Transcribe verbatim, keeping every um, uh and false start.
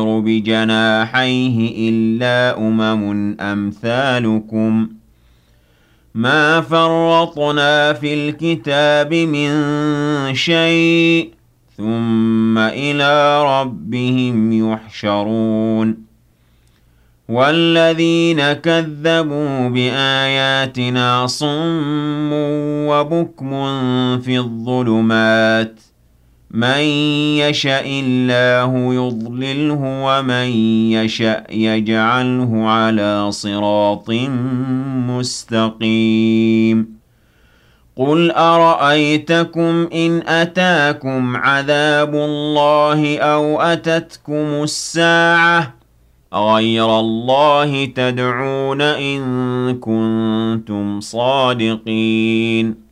بجناحيه إلا أمم أمثالكم ما فرطنا في الكتاب من شيء ثم إلى ربهم يحشرون والذين كذبوا بآياتنا صم وبكم في الظلمات من يشاء الله يضلله ومن يشاء يجعله على صراط مستقيم قل أرأيتكم إن أتاكم عذاب الله أو أتتكم الساعة غير الله تدعون إن كنتم صادقين